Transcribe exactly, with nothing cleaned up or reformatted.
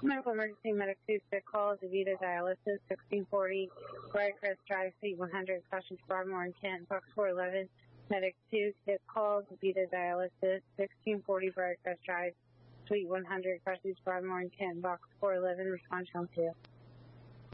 Medical emergency, medic two, sick call, DeVita dialysis, sixteen forty, Briarcrest Drive, Suite one hundred, caution to Broadmoor and Kent, box four eleven, medic two, sick call, DeVita dialysis, sixteen forty, Briarcrest Drive, Suite one hundred, caution to Broadmoor and Kent, box four eleven, response round two.